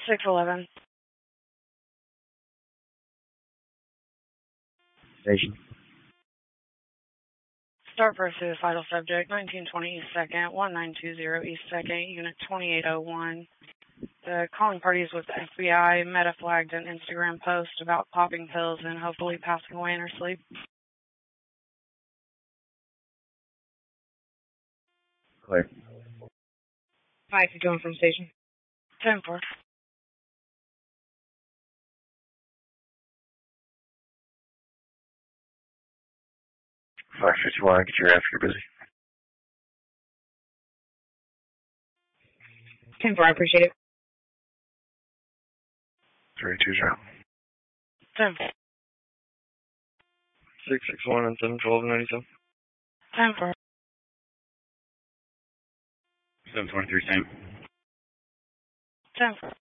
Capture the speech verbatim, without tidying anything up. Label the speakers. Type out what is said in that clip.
Speaker 1: six eleven.
Speaker 2: Station.
Speaker 1: Start for a suicidal subject, nineteen twenty East second, one nine two zero East second, Unit twenty-eight oh one. The calling party is with the F B I. Meta flagged an Instagram post about popping pills and hopefully passing away in her sleep.
Speaker 2: Clear.
Speaker 3: Hi, if you're going from station.
Speaker 1: ten four.
Speaker 2: five fifty-one, get your ass, you're busy.
Speaker 3: ten four, I appreciate it.
Speaker 2: three two zero.
Speaker 1: ten four.
Speaker 2: six six one and seven twelve ninety-seven.
Speaker 1: ten four.
Speaker 2: seven twenty-three, same.
Speaker 1: ten four.